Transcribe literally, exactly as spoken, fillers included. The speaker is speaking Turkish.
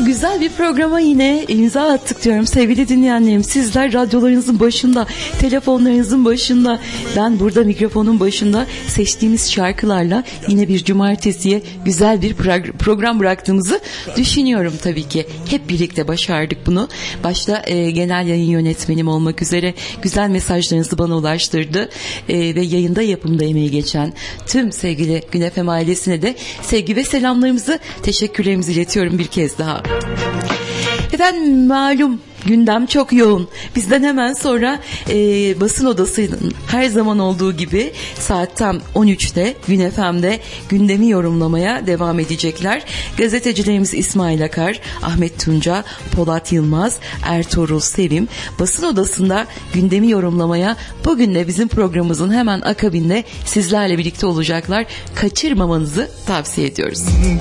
Güzel bir programa yine imza attık diyorum sevgili dinleyenlerim. Sizler radyolarınızın başında, telefonlarınızın başında, ben burada mikrofonun başında seçtiğimiz şarkılarla yine bir cumartesiye güzel bir program bıraktığımızı düşünüyorum tabii ki. Hep birlikte başardık bunu. Başta e, genel yayın yönetmenim olmak üzere güzel mesajlarınızı bana ulaştırdı e, ve yayında yapımda emeği geçen tüm sevgili Gün F M ailesine de sevgi ve selamlarımızı, teşekkürlerimizi iletiyorum bir kez daha. Efendim malum gündem çok yoğun. Bizden hemen sonra e, basın odasının her zaman olduğu gibi saat tam on üçte Gün F M'de gündemi yorumlamaya devam edecekler. Gazetecilerimiz İsmail Akar, Ahmet Tunca, Polat Yılmaz, Ertuğrul Sevim basın odasında gündemi yorumlamaya bugün de bizim programımızın hemen akabinde sizlerle birlikte olacaklar. Kaçırmamanızı tavsiye ediyoruz.